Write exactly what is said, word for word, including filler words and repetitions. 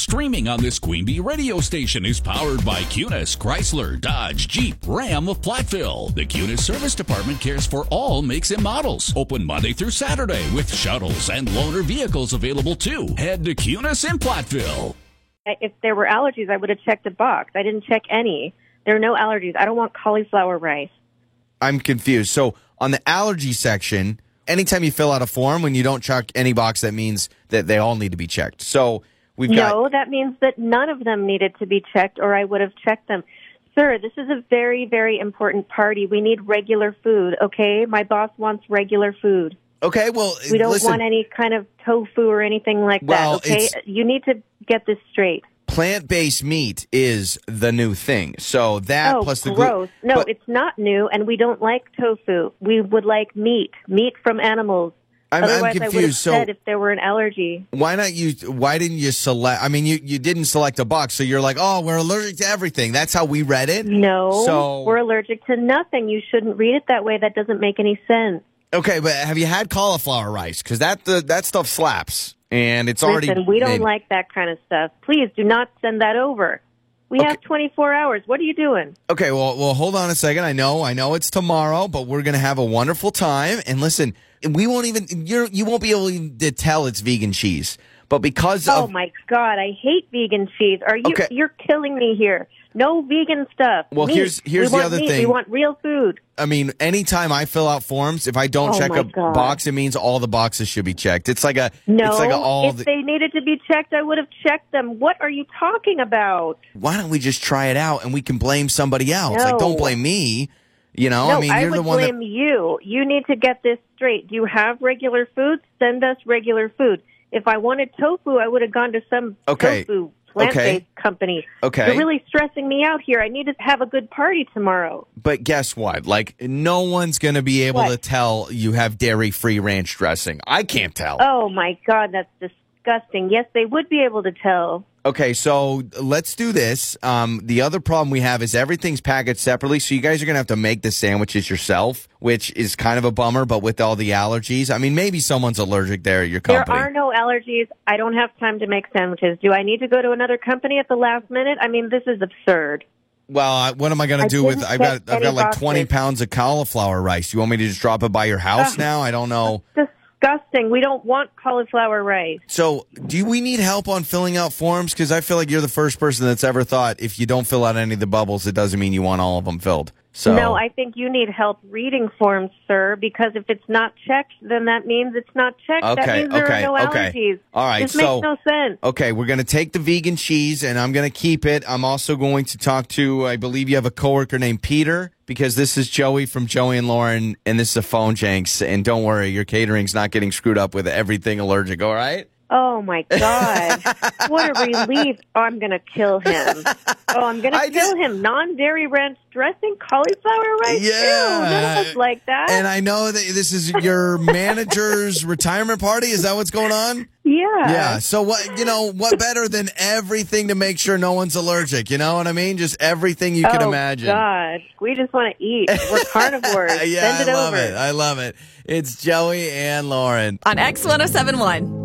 Streaming on this Queen Bee radio station is powered by Cunis, Chrysler, Dodge, Jeep, Ram of Platteville. The Cunis Service Department cares for all makes and models. Open Monday through Saturday with shuttles and loaner vehicles available too. Head to Cunis in Platteville. If there were allergies, I would have checked a box. I didn't check any. There are no allergies. I don't want cauliflower rice. I'm confused. So on the allergy section, anytime you fill out a form, when you don't check any box, that means that they all need to be checked. So we've got... No, that means that none of them needed to be checked, or I would have checked them. Sir, this is a very, very important party. We need regular food, okay? My boss wants regular food. Okay, well, we don't listen, want any kind of tofu or anything like well, that, okay? You need to get this straight. Plant-based meat is the new thing. So that oh, plus the gross. Glu- no, but, it's not new, and we don't like tofu. We would like meat, meat from animals. I'm, Otherwise, I'm confused. I would have so said if there were an allergy. Why not you? Why didn't you select? I mean, you, you didn't select a box, so you're like, oh, we're allergic to everything. That's how we read it. No, so, we're allergic to nothing. You shouldn't read it that way. That doesn't make any sense. Okay, but have you had cauliflower rice? Because that the, that stuff slaps, and it's already. Listen, we don't made. like that kind of stuff. Please do not send that over. We Okay. have twenty-four hours. What are you doing? Okay, well, well, hold on a second. I know, I know it's tomorrow, but we're gonna have a wonderful time. And listen, we won't even you're you won't be able to tell it's vegan cheese, but because Oh of my God, I hate vegan cheese. Are you? Okay. You're killing me here. No vegan stuff. Well, Meat. here's- here's we the want other meat. thing. We want real food. I mean, anytime I fill out forms, if I don't Oh check my a God. box, it means all the boxes should be checked. It's like a No, it's like a all. if The, they needed to be checked, I would have checked them. What are you talking about? why don't we just try it out and we can blame somebody else? Like, No. don't blame me. You know, No, I mean, you're would the one blame that. you. You need to get this straight. Do you have regular food? Send us regular food. If I wanted tofu, I would have gone to some Okay. tofu plant-based Okay. company. Okay. You're really stressing me out here. I need to have a good party tomorrow. But guess what? Like, no one's going to be able What? to tell you have dairy-free ranch dressing. I can't tell. Oh, my God, that's disgusting. Yes, they would be able to tell. Okay, so let's do this. Um, the other problem we have is everything's packaged separately, so you guys are going to have to make the sandwiches yourself, which is kind of a bummer, but with all the allergies. I mean, maybe someone's allergic there at your company. There are no allergies. I don't have time to make sandwiches. Do I need to go to another company at the last minute? I mean, this is absurd. Well, I- what am I going I to do with? didn't I've got check I've got any like boxes. twenty pounds of cauliflower rice. You want me to just drop it by your house Ugh. now? I don't know. Disgusting. We don't want cauliflower rice. So, do we need help on filling out forms? Because I feel like you're the first person that's ever thought if you don't fill out any of the bubbles, it doesn't mean you want all of them filled. So, No, I think you need help reading forms, sir, because if it's not checked, then that means it's not checked. That Okay, means there okay, are no okay. allergies. All right, This so- makes no sense. okay, we're going to take the vegan cheese and I'm going to keep it. I'm also going to talk to, I believe you have a coworker named Peter, because this is Joey from Joey and Lauren, and this is a phone janks. And don't worry, your catering's not getting screwed up with everything allergic, all right? Oh, my God. What a relief. Oh, I'm going to kill him. Oh, I'm going I to kill did- him. Non-dairy ranch dressing, cauliflower rice? Yeah. Ew, none of us like that. And I know that this is your manager's retirement party. Is that what's going on? yeah. Yeah. So what, you know, what better than everything to make sure no one's allergic? You know what I mean? Just everything you can oh, imagine. God. We just want to eat. We're carnivores. yeah, Send it I love over. it. I love it. It's Joey and Lauren. On X one oh seven one.